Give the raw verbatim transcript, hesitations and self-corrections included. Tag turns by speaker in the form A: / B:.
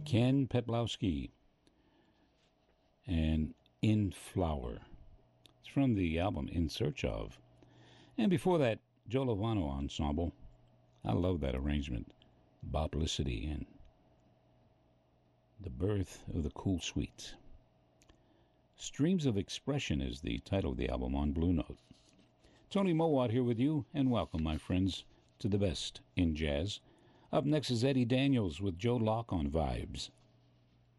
A: Ken Petlowski, and In Flower. It's from the album In Search Of. And before that, Joe Lovano Ensemble. I love that arrangement. Boplicity and The Birth of the Cool Suite. Streams of Expression is the title of the album on Blue Note. Tony Mowat here with you, and welcome, my friends, to the best in jazz. Up next is Eddie Daniels with Joe Locke on Vibes